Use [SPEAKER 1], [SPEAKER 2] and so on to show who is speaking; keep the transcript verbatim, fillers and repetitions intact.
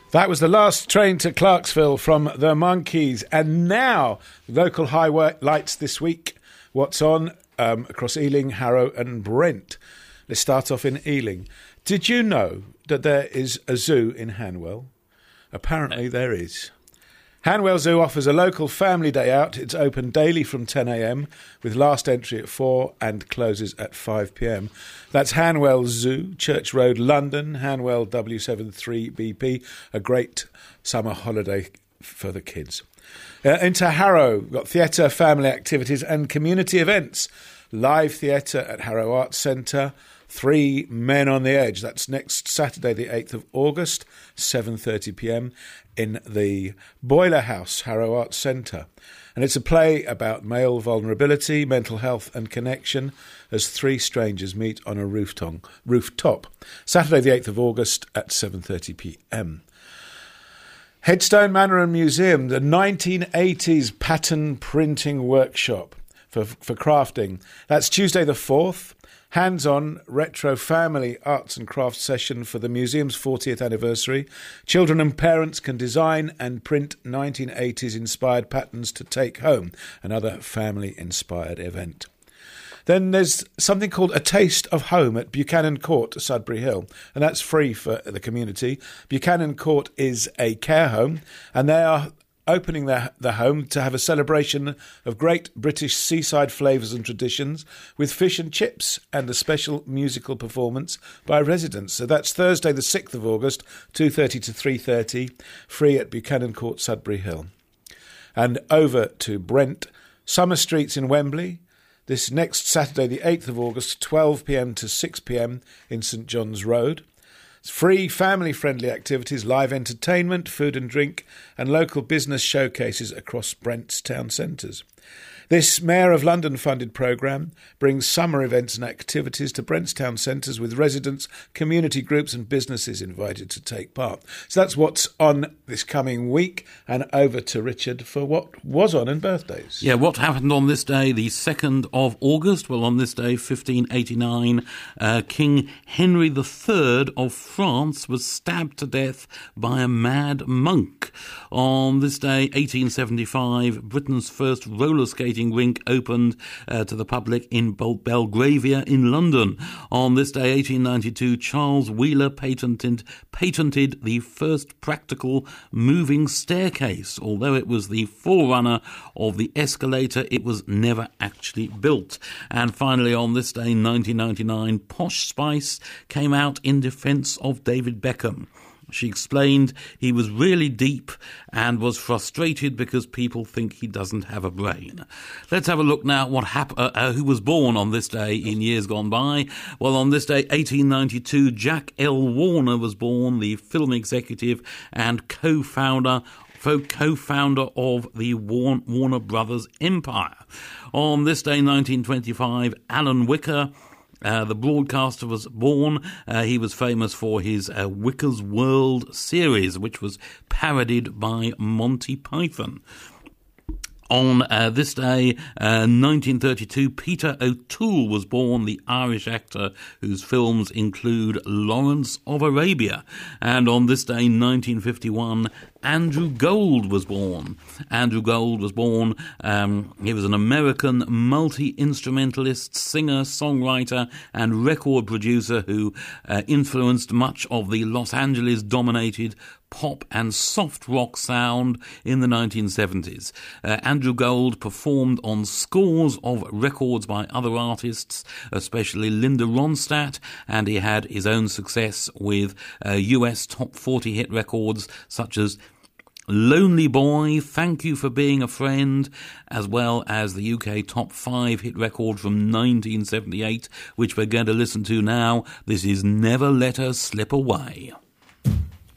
[SPEAKER 1] That was the last train to Clarksville from the Monkees. And now, local highlights this week. What's on um, across Ealing, Harrow and Brent. Let's start off in Ealing. Did you know that there is a zoo in Hanwell? Apparently there is. Hanwell Zoo offers a local family day out. It's open daily from ten a.m. with last entry at four and closes at five p.m. That's Hanwell Zoo, Church Road, London, Hanwell W seven three B P. A great summer holiday for the kids. Uh, into Harrow, we've got theatre, family activities and community events. Live theatre at Harrow Arts Centre. Three Men on the Edge. That's next Saturday, the eighth of August, seven thirty p.m. in the Boiler House, Harrow Arts Centre. And it's a play about male vulnerability, mental health and connection as three strangers meet on a rooftop. rooftop. Saturday, the eighth of August at seven thirty p.m. Headstone Manor and Museum, the nineteen eighties pattern printing workshop for, for crafting. That's Tuesday the fourth. Hands-on retro family arts and crafts session for the museum's fortieth anniversary. Children and parents can design and print nineteen eighties inspired patterns to take home. Another family-inspired event. Then there's something called A Taste of Home at Buchanan Court, Sudbury Hill, and that's free for the community. Buchanan Court is a care home, and they are opening their, the home to have a celebration of great British seaside flavours and traditions with fish and chips and a special musical performance by residents. So that's Thursday the sixth of August, two thirty to three thirty, free at Buchanan Court, Sudbury Hill. And over to Brent, Summer Streets in Wembley, this next Saturday the eighth of August, twelve p.m. to six p.m. in St John's Road. It's free, family-friendly activities, live entertainment, food and drink, and local business showcases across Brent's town centres. This Mayor of London-funded programme brings summer events and activities to Brent's town centres with residents, community groups and businesses invited to take part. So that's what's on this coming week. And over to Richard for what was on and birthdays.
[SPEAKER 2] Yeah, what happened on this day, the second of August? Well, on this day, fifteen eighty-nine, uh, King Henry the Third of France was stabbed to death by a mad monk. On this day, eighteen seventy-five, Britain's first roller skating rink opened uh, to the public in Bel- Belgravia in London. On this day, eighteen ninety-two, Charles Wheeler patented patented the first practical moving staircase. Although it was the forerunner of the escalator, it was never actually built. And finally, on this day, nineteen ninety-nine, Posh Spice came out in defence of David Beckham. She explained he was really deep and was frustrated because people think he doesn't have a brain. Let's have a look now at what hap- uh, uh, who was born on this day in years gone by. Well, on this day, eighteen ninety-two, Jack L. Warner was born, the film executive and co-founder co-founder of the Warner Brothers empire. On this day, nineteen twenty-five, Alan Wicker, Uh, the broadcaster, was born. Uh, he was famous for his uh, Wicker's World series, which was parodied by Monty Python. On uh, this day, uh, nineteen thirty-two, Peter O'Toole was born, the Irish actor whose films include Lawrence of Arabia. And on this day, nineteen fifty-one, Andrew Gold was born. Andrew Gold was born, um, he was an American multi-instrumentalist, singer, songwriter and record producer who uh, influenced much of the Los Angeles-dominated pop and soft rock sound in the nineteen seventies. Uh, Andrew Gold performed on scores of records by other artists, especially Linda Ronstadt, and he had his own success with uh, U S top forty hit records such as Lonely Boy, Thank You for Being a Friend, as well as the U K top five hit record from nineteen seventy-eight, which we're going to listen to now. This is Never Let Her Slip Away.